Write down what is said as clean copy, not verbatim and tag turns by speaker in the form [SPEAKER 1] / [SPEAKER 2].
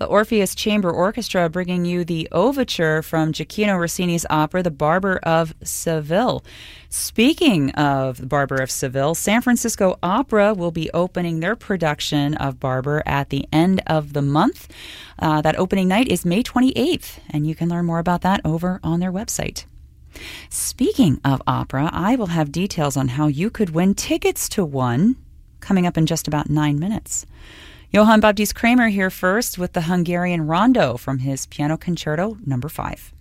[SPEAKER 1] The Orpheus Chamber Orchestra bringing you the overture from Gioacchino Rossini's opera, The Barber of Seville. Speaking of The Barber of Seville, San Francisco Opera will be opening their production of Barber at the end of the month. That opening night is May 28th, and you can learn more about that over on their website. Speaking of opera, I will have details on how you could win tickets to one coming up in just about 9 minutes. Johann Baptist Kramer here first with the Hungarian Rondo from his Piano Concerto No. 5.